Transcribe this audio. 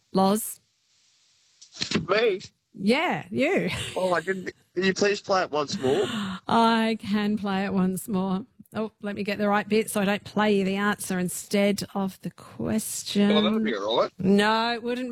Loz? Me? Yeah, you. Oh, I didn't. Can you please play it once more? I can play it once more. Oh, let me get the right bit so I don't play you the answer instead of the question. Oh, that'll be all right. No, it wouldn't